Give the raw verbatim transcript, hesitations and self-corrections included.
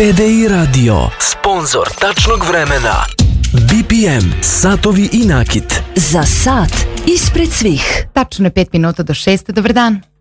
T D I Radio, sponzor tačnog vremena. B P M, satovi i nakit. Za sat ispred svih. Tačno je pet minuta do šest. Dobar dan.